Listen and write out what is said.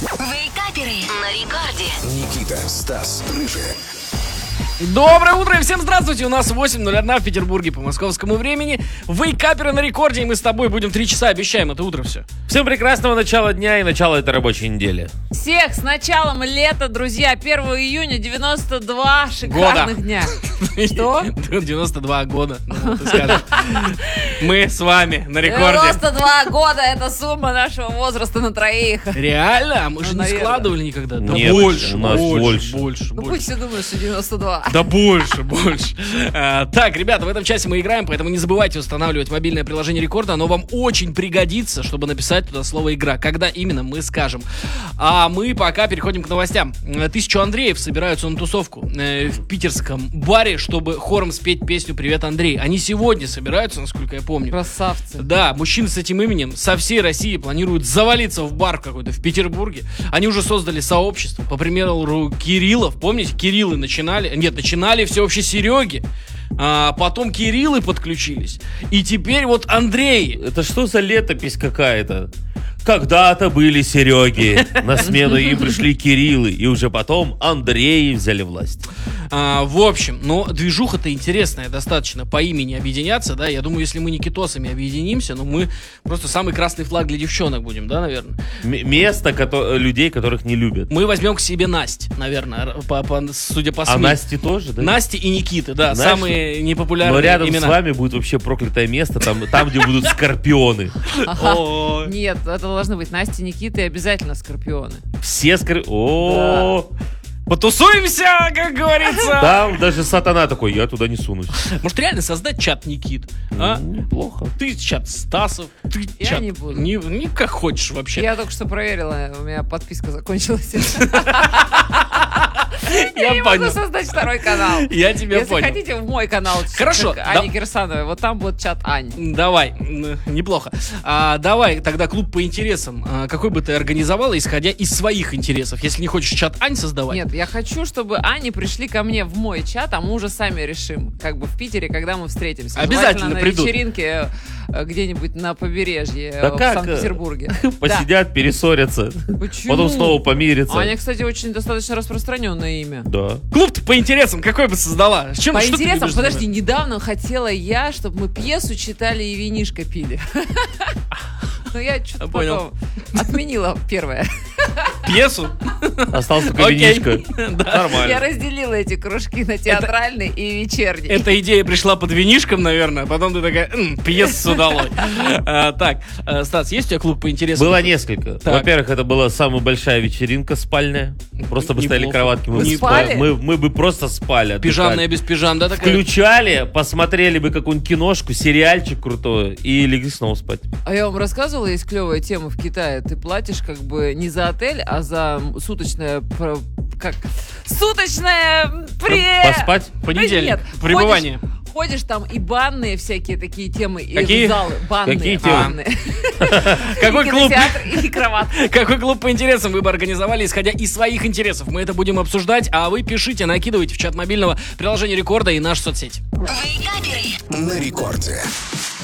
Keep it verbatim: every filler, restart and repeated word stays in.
Вейкаперы на рекорде. Никита, Стас, Рыжий. Доброе утро и всем здравствуйте. У нас восемь ноль один в Петербурге по московскому времени. Вейкаперы на рекорде, и мы с тобой будем три часа, обещаем, это утро все. Всем прекрасного начала дня и начала этой рабочей недели. Всех с началом лета, друзья. первого июня, девяносто два шикарных года. дня. Что? девяносто два года. Ну, ты скажешь. Мы с вами на рекорде. девяносто два года — это сумма нашего возраста на троих. Реально? А мы же Ну, не наверное. складывали никогда. Да Нет, больше, у нас больше, больше. больше, Ну больше. пусть все думают, что девяносто два. Да больше, больше. А, так, ребята, в этом часе мы играем, поэтому не забывайте устанавливать мобильное приложение Рекорда. Оно вам очень пригодится, чтобы написать туда слово «игра». Когда именно, мы скажем. А мы пока переходим к новостям. Тысячу Андреев собираются на тусовку э, в питерском баре, чтобы хором спеть песню «Привет, Андрей». Они сегодня собираются, насколько я помню. Красавцы. Да, мужчины с этим именем со всей России планируют завалиться в бар какой-то в Петербурге. Они уже создали сообщество. По примеру Кириллов. Помните, Кириллы начинали... Нет, начинали все вообще Сереги. А потом Кириллы подключились. И теперь вот Андрей. Это что за летопись какая-то? Когда-то были Сереги, на смену им пришли Кириллы, и уже потом Андреи взяли власть. А, в общем, но движуха-то интересная достаточно по имени объединяться, да. Я думаю, если мы никитосами объединимся, ну мы просто самый красный флаг для девчонок будем, да, наверное. М- место кото- людей, которых не любят. Мы возьмем к себе Насть, наверное, по, по, судя по СМИ. А Насти тоже, да? Насти и Никиты, да, Знаешь, самые непопулярные Но рядом имена. с вами будет вообще проклятое место, там, там где будут скорпионы. О, Нет, это должны быть Настя, Никита и обязательно скорпионы. Все скор... О, потусуемся, как говорится. там даже сатана такой, я туда не сунусь. Может реально создать чат Никит, а? М, Неплохо. Ты чат Стасов, ты Я чат... не буду. Не, не как хочешь вообще. Я только что проверила, у меня подписка закончилась. Я Я не понял. могу создать второй канал. Я тебя Если понял. хотите, в мой канал. Хорошо, как да. Ани Кирсановой, вот там будет чат Ани. Давай, м, неплохо. А, давай тогда клуб по интересам. А, какой бы ты организовала, исходя из своих интересов? Если не хочешь чат Ань создавать. Нет, я хочу, чтобы Ани пришли ко мне в мой чат, а мы уже сами решим, как бы в Питере, когда мы встретимся. Обязательно Желательно на придут. вечеринке э, где-нибудь на побережье Да э, в как, Санкт-Петербурге. Посидят, перессорятся, Да. Почему? потом снова помирятся. Аня, кстати, очень достаточно распространенное имя. Да. Клуб по интересам какой бы создала? Чем, По что ты интересам, любишь подожди, заниматься? недавно хотела я, чтобы мы пьесу читали и винишко пили. Но я что-то Понял. потом отменила первое. Пьесу? Остался только Окей. винишко. Я Нормально. разделила эти кружки на театральный и вечерний. Эта идея пришла под винишком, наверное, а потом ты такая, «М, пьесу долой». А, Так, э, Стас, есть у тебя клуб по интересам? Было несколько. Так. Во-первых, это была самая большая вечеринка спальная. Просто бы стояли Неплохо. кроватки. Мы, Вы бы спали? спа- мы, мы бы просто спали. отдыхали. Пижамная без пижам, да, такая? Включали, посмотрели бы какую-нибудь киношку, сериальчик крутой и легли снова спать. А я вам рассказывала, есть клевая тема в Китае. Ты платишь как бы не за отель, а за суточное... про- Как? Суточное... Пре... Поспать? Понедельник. Да нет, Пребывание. Ходишь, ходишь там и банные всякие такие темы, Какие? и залы. Банные. Какие темы? банные. Какой И клуб? кинотеатр, и кровать. Какой клуб по интересам вы бы организовали, исходя из своих интересов? Мы это будем обсуждать, а вы пишите, накидывайте в чат мобильного приложения Рекорда и наши соцсети. Вейкаперы. На рекорде.